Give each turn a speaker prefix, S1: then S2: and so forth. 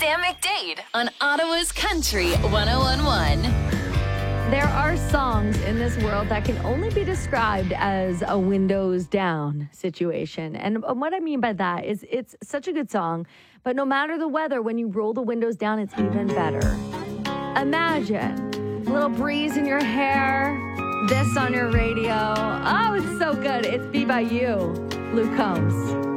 S1: and McDade on Ottawa's Country 101.1.
S2: There are songs in this world that can only be described as a windows down situation. And what I mean by that is it's such a good song, but no matter the weather, when you roll the windows down, it's even better. Imagine a little breeze in your hair, this on your radio. Oh, it's so good. It's Be By You, Luke Combs.